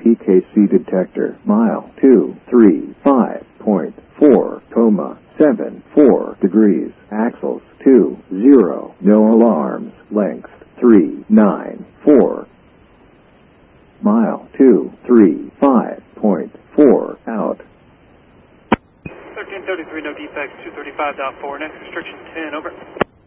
TKC detector, mile 235.4, 74 degrees, axles 20, no alarms, length 394, mile 235.4, out. 1333, no defects, 235.4, next restriction 10, over.